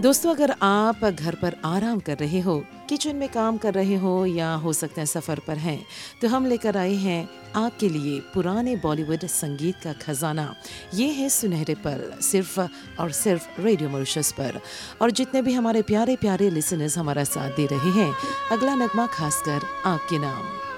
दोस्तों, अगर आप घर पर आराम कर रहे हो, किचन में काम कर रहे हो या हो सकते हैं सफ़र पर हैं, तो हम लेकर आए हैं आपके लिए पुराने बॉलीवुड संगीत का खजाना। ये है सुनहरे पल, सिर्फ और सिर्फ रेडियो मॉरिशस पर। और जितने भी हमारे प्यारे प्यारे लिसनर्स हमारा साथ दे रहे हैं, अगला नगमा खासकर आपके नाम।